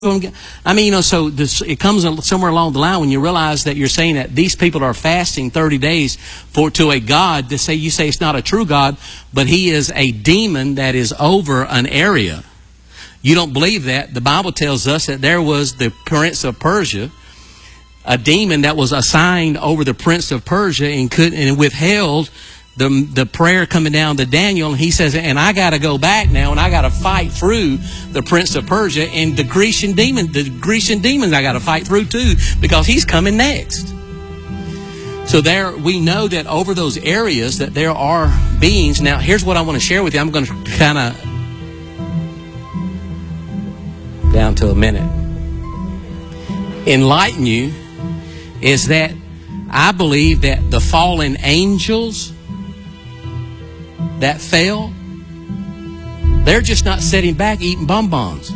I mean, so it comes somewhere along the line when you realize that you're saying that these people are fasting 30 days to a God. You say it's not a true God, but he is a demon that is over an area. You don't believe that. The Bible tells us that there was the prince of Persia, a demon that was assigned over the prince of Persia and withheld the prayer coming down to Daniel, and he says, and I got to go back now, and I got to fight through the prince of Persia and the Grecian demons I got to fight through too, because he's coming next. So there, we know that over those areas that there are beings. Now, here's what I want to share with you. I'm going to kind of down to a minute enlighten you, is that I believe that the fallen angels that fell, they're just not sitting back eating bonbons.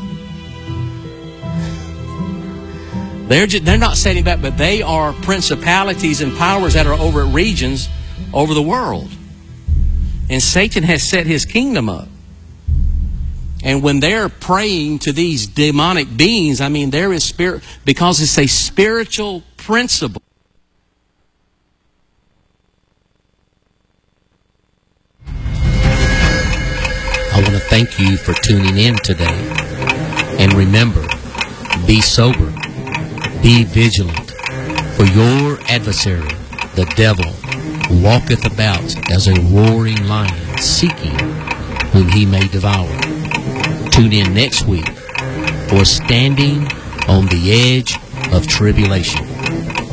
They're not sitting back, but they are principalities and powers that are over regions over the world. And Satan has set his kingdom up. And when they're praying to these demonic beings, I mean, there is spirit, because it's a spiritual principle. I want to thank you for tuning in today. And remember, be sober, be vigilant, for your adversary, the devil, walketh about as a roaring lion, seeking whom he may devour. Tune in next week for Standing on the Edge of Tribulation.